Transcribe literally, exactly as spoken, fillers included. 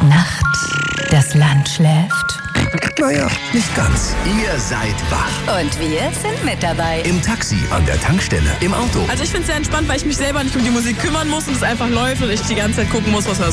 Nacht, das Land schläft. Naja, nicht ganz. Ihr seid wach. Und wir sind mit dabei. Im Taxi, an der Tankstelle, im Auto. Also ich finde es sehr entspannt, weil ich mich selber nicht um die Musik kümmern muss und es einfach läuft und ich die ganze Zeit gucken muss, was hörst